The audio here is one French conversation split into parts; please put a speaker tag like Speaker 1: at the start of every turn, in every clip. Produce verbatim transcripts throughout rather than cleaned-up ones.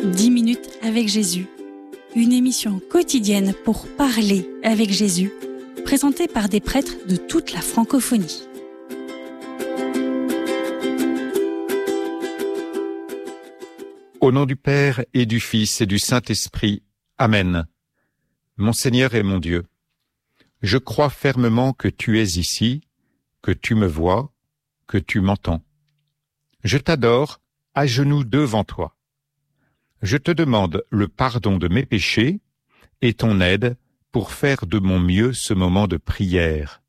Speaker 1: dix minutes avec Jésus, une émission quotidienne pour parler avec Jésus, présentée par des prêtres de toute la francophonie.
Speaker 2: Au nom du Père et du Fils et du Saint-Esprit. Amen. Mon Seigneur et mon Dieu, je crois fermement que tu es ici, que tu me vois, que tu m'entends. Je t'adore à genoux devant toi. Je te demande le pardon de mes péchés et ton aide pour faire de mon mieux ce moment de prière.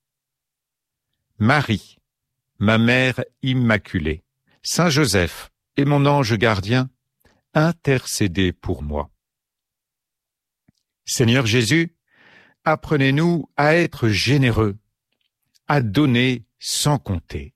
Speaker 2: Marie, ma mère immaculée, Saint Joseph et mon ange gardien, intercédez pour moi. Seigneur Jésus, apprenez-nous à être généreux, à donner sans compter.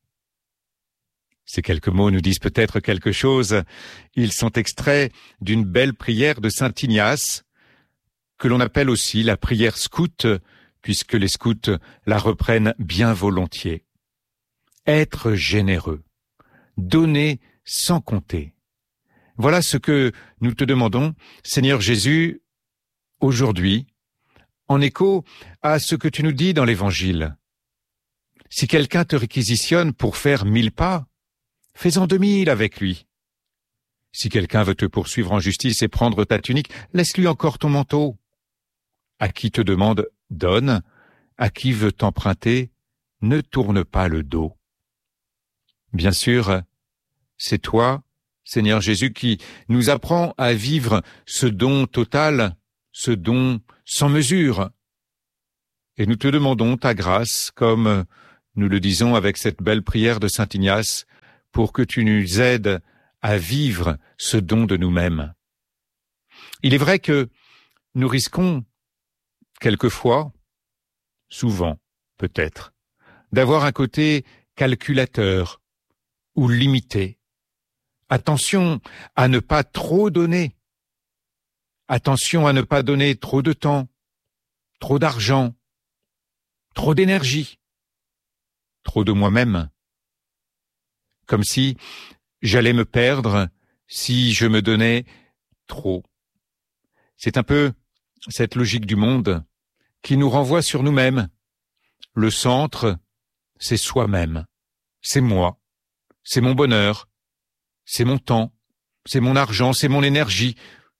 Speaker 2: Ces quelques mots nous disent peut-être quelque chose. Ils sont extraits d'une belle prière de saint Ignace, que l'on appelle aussi la prière scout, puisque les scouts la reprennent bien volontiers. Être généreux, donner sans compter. Voilà ce que nous te demandons, Seigneur Jésus, aujourd'hui, en écho à ce que tu nous dis dans l'Évangile. Si quelqu'un te réquisitionne pour faire mille pas, fais-en deux mille avec lui. Si quelqu'un veut te poursuivre en justice et prendre ta tunique, laisse-lui encore ton manteau. À qui te demande, donne. À qui veut t'emprunter, ne tourne pas le dos. Bien sûr, c'est toi, Seigneur Jésus, qui nous apprend à vivre ce don total, ce don sans mesure. Et nous te demandons ta grâce, comme nous le disons avec cette belle prière de saint Ignace, pour que tu nous aides à vivre ce don de nous-mêmes. Il est vrai que nous risquons, quelquefois, souvent peut-être, d'avoir un côté calculateur ou limité. Attention à ne pas trop donner. Attention à ne pas donner trop de temps, trop d'argent, trop d'énergie, trop de moi-même. Comme si j'allais me perdre si je me donnais trop. C'est un peu cette logique du monde qui nous renvoie sur nous-mêmes. Le centre, c'est soi-même, c'est moi, c'est mon bonheur, c'est mon temps, c'est mon argent, c'est mon énergie.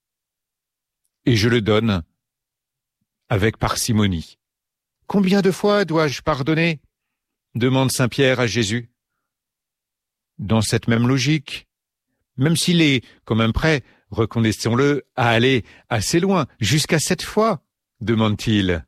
Speaker 2: Et je le donne avec parcimonie. Combien de fois dois-je pardonner ? Demande saint Pierre à Jésus. Dans cette même logique, même s'il est, comme un prêt, reconnaissons-le, à aller assez loin, jusqu'à sept fois, demande-t-il.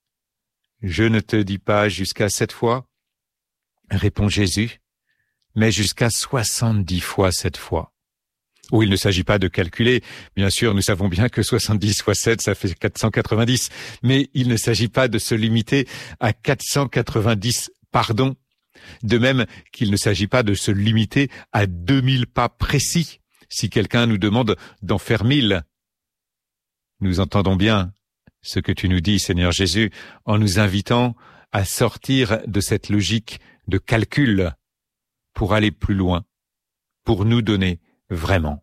Speaker 2: Je ne te dis pas jusqu'à sept fois, répond Jésus, mais jusqu'à soixante-dix fois sept fois. Où il ne s'agit pas de calculer, bien sûr, nous savons bien que soixante-dix fois sept, ça fait quatre cent quatre-vingt-dix, mais il ne s'agit pas de se limiter à quatre cent quatre-vingt-dix pardons. De même qu'il ne s'agit pas de se limiter à deux mille pas précis, si quelqu'un nous demande d'en faire mille. Nous entendons bien ce que tu nous dis, Seigneur Jésus, en nous invitant à sortir de cette logique de calcul pour aller plus loin, pour nous donner vraiment.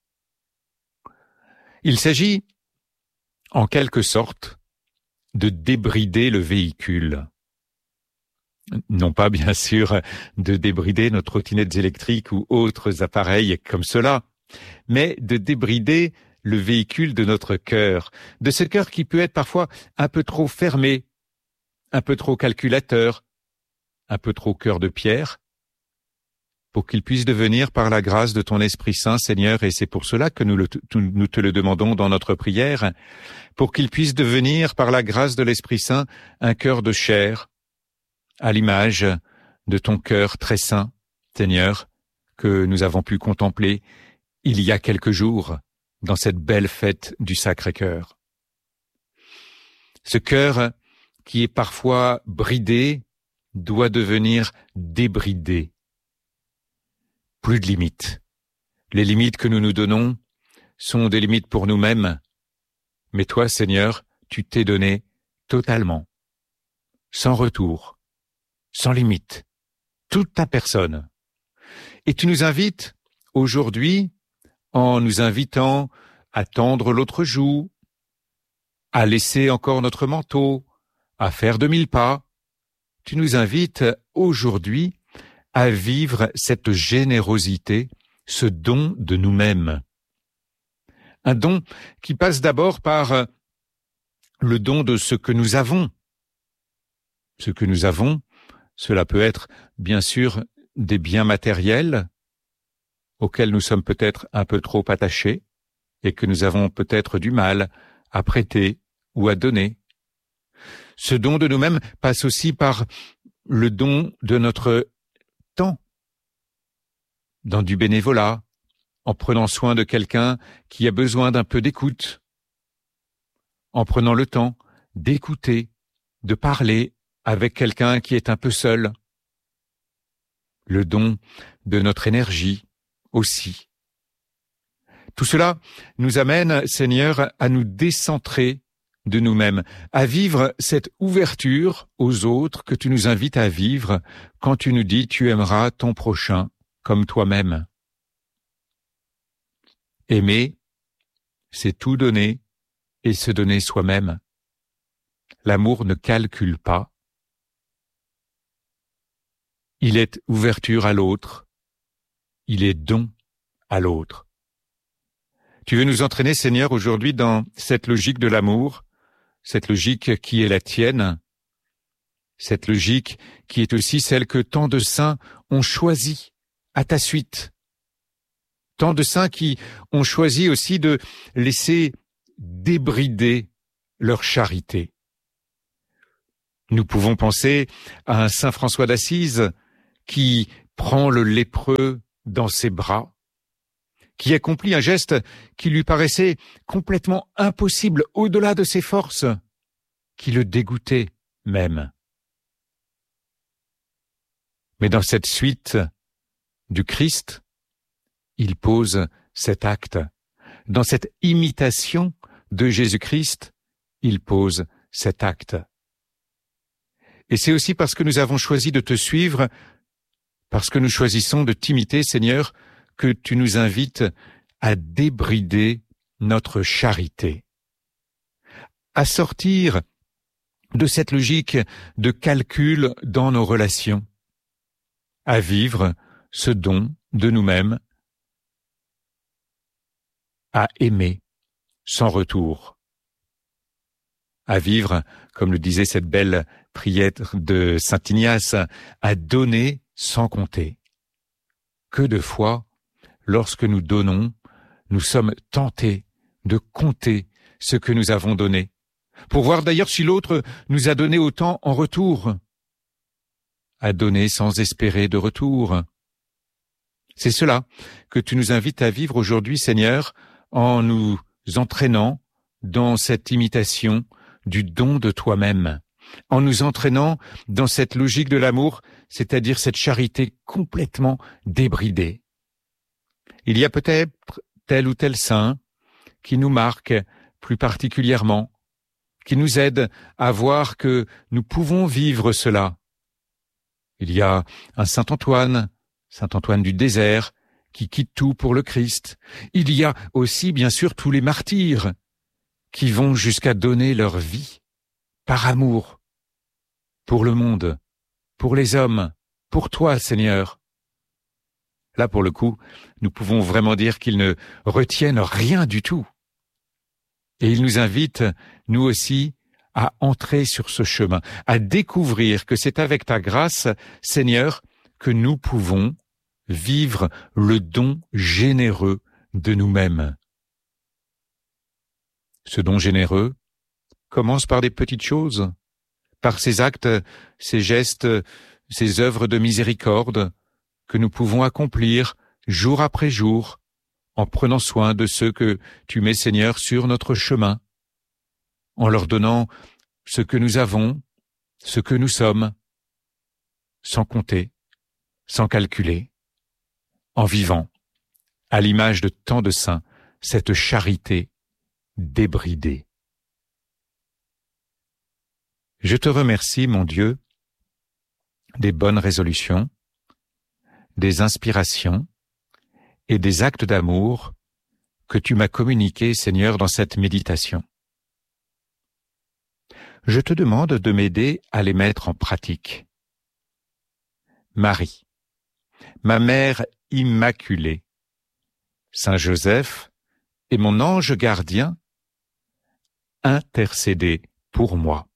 Speaker 2: Il s'agit, en quelque sorte, de débrider le véhicule. Non pas, bien sûr, de débrider nos trottinettes électriques ou autres appareils comme cela, mais de débrider le véhicule de notre cœur, de ce cœur qui peut être parfois un peu trop fermé, un peu trop calculateur, un peu trop cœur de pierre, pour qu'il puisse devenir par la grâce de ton Esprit Saint, Seigneur, et c'est pour cela que nous, le, nous te le demandons dans notre prière, pour qu'il puisse devenir par la grâce de l'Esprit Saint un cœur de chair, à l'image de ton cœur très saint, Seigneur, que nous avons pu contempler il y a quelques jours dans cette belle fête du Sacré-Cœur. Ce cœur qui est parfois bridé doit devenir débridé. Plus de limites. Les limites que nous nous donnons sont des limites pour nous-mêmes, mais toi, Seigneur, tu t'es donné totalement, sans retour, sans limite, toute ta personne. Et tu nous invites aujourd'hui en nous invitant à tendre l'autre joue, à laisser encore notre manteau, à faire de mille pas. Tu nous invites aujourd'hui à vivre cette générosité, ce don de nous-mêmes. Un don qui passe d'abord par le don de ce que nous avons. Ce que nous avons, cela peut être bien sûr des biens matériels auxquels nous sommes peut-être un peu trop attachés et que nous avons peut-être du mal à prêter ou à donner. Ce don de nous-mêmes passe aussi par le don de notre temps, dans du bénévolat, en prenant soin de quelqu'un qui a besoin d'un peu d'écoute, en prenant le temps d'écouter, de parler avec quelqu'un qui est un peu seul. Le don de notre énergie aussi. Tout cela nous amène, Seigneur, à nous décentrer de nous-mêmes, à vivre cette ouverture aux autres que tu nous invites à vivre quand tu nous dis « tu aimeras ton prochain comme toi-même ». Aimer, c'est tout donner et se donner soi-même. L'amour ne calcule pas. Il est ouverture à l'autre. Il est don à l'autre. Tu veux nous entraîner, Seigneur, aujourd'hui dans cette logique de l'amour, cette logique qui est la tienne, cette logique qui est aussi celle que tant de saints ont choisie à ta suite. Tant de saints qui ont choisi aussi de laisser débrider leur charité. Nous pouvons penser à un saint François d'Assise qui prend le lépreux dans ses bras, qui accomplit un geste qui lui paraissait complètement impossible, au-delà de ses forces, qui le dégoûtait même. Mais dans cette suite du Christ, il pose cet acte. Dans cette imitation de Jésus-Christ, il pose cet acte. Et c'est aussi parce que nous avons choisi de te suivre, parce que nous choisissons de t'imiter, Seigneur, que tu nous invites à débrider notre charité, à sortir de cette logique de calcul dans nos relations, à vivre ce don de nous-mêmes, à aimer sans retour, à vivre, comme le disait cette belle prière de saint Ignace, à donner sans compter. Que de fois, lorsque nous donnons, nous sommes tentés de compter ce que nous avons donné, pour voir d'ailleurs si l'autre nous a donné autant en retour, à donner sans espérer de retour. C'est cela que tu nous invites à vivre aujourd'hui, Seigneur, en nous entraînant dans cette imitation du don de toi-même, en nous entraînant dans cette logique de l'amour, c'est-à-dire cette charité complètement débridée. Il y a peut-être tel ou tel saint qui nous marque plus particulièrement, qui nous aide à voir que nous pouvons vivre cela. Il y a un saint Antoine, saint Antoine du désert, qui quitte tout pour le Christ. Il y a aussi, bien sûr, tous les martyrs qui vont jusqu'à donner leur vie par amour, pour le monde, pour les hommes, pour toi, Seigneur. Là, pour le coup, nous pouvons vraiment dire qu'ils ne retiennent rien du tout. Et ils nous invitent, nous aussi, à entrer sur ce chemin, à découvrir que c'est avec ta grâce, Seigneur, que nous pouvons vivre le don généreux de nous-mêmes. Ce don généreux commence par des petites choses, par ces actes, ces gestes, ces œuvres de miséricorde que nous pouvons accomplir jour après jour en prenant soin de ceux que tu mets, Seigneur, sur notre chemin, en leur donnant ce que nous avons, ce que nous sommes, sans compter, sans calculer, en vivant, à l'image de tant de saints, cette charité débridée. Je te remercie, mon Dieu, des bonnes résolutions, des inspirations et des actes d'amour que tu m'as communiquées, Seigneur, dans cette méditation. Je te demande de m'aider à les mettre en pratique. Marie, ma mère immaculée, Saint Joseph et mon ange gardien, intercédez pour moi.